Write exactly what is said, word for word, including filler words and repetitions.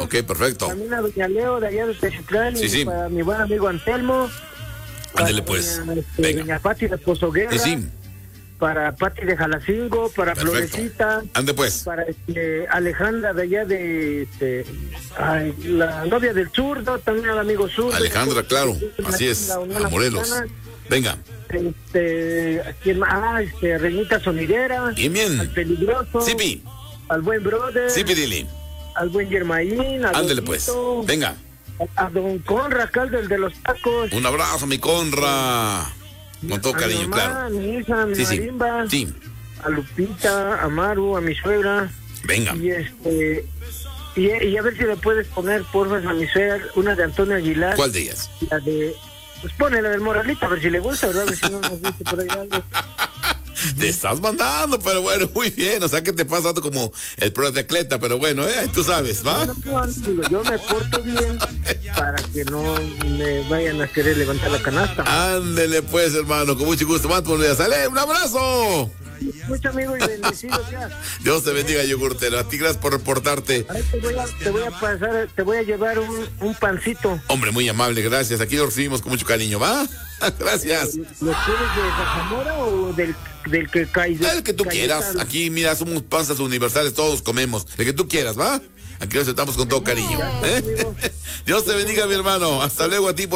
Ok, perfecto. También a doña Leo de allá de Techitlán. Sí, y sí. para mi buen amigo Anselmo. Ándele pues. Doña, este, Venga. doña Pati de Pozoguerra. Sí, sí. Para Pati de Jalacingo, para Perfecto. Florecita. Ande pues. Para este, Alejandra de allá de este, ay, la novia del zurdo, también al amigo zurdo. Alejandra, claro. Así es. La Unión A Morelos. Americana. Venga. Este, ¿quién más? Ah, este, Renita Sonidera. Bien, bien. Al Peligroso. Sipi. Al buen brother. Sipi, dile. Al buen Germaín. Al Ándele Don pues. Tito, Venga. A, a don Conra, Caldo, el de los tacos. Un abrazo, mi Conra. Con todo A mi cariño, mamá, claro. A mi hija, a mi Sí, sí. marimba. Sí. A Lupita, a Maru, a mi suegra. Venga. Y este. Y, y a ver si le puedes poner, porfa, a mi suegra, una de Antonio Aguilar. ¿Cuál de ellas? La de. Pues pone la del Moralito, a ver si le gusta, ¿verdad? A ver si no nos dice por ahí algo. Te estás mandando, pero bueno, muy bien. O sea que te pasa como el pro de atleta, pero bueno, eh, tú sabes, ¿va? No, no, no, digo, yo me porto bien para que no me vayan a querer levantar la canasta. Ándele pues, hermano, con mucho gusto. Más por sale, un abrazo. Mucho amigo y bendecido ya. Dios te bendiga, yogurtero. A ti gracias por reportarte. Ahí te voy a, te voy a pasar, te voy a llevar un, un pancito. Hombre, muy amable, gracias. Aquí lo recibimos con mucho cariño, ¿va? Gracias. ¿Lo quieres de Zamora o del, del que cae? El que tú quieras. Aquí, mira, somos panzas universales, todos comemos. El que tú quieras, ¿va? Aquí lo aceptamos con todo cariño. ¿eh? Dios te bendiga, mi hermano. Hasta luego a ti.